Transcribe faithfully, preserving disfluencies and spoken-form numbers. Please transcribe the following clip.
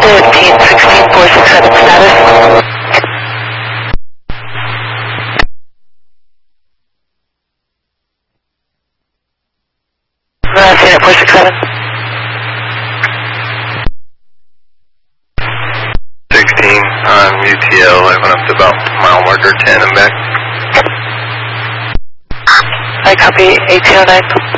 fifteen sixteen four six seven status. Uh, Santa four six seven. sixteen on U T L, I went up to about mile marker ten and back. I copy eighteen oh nine.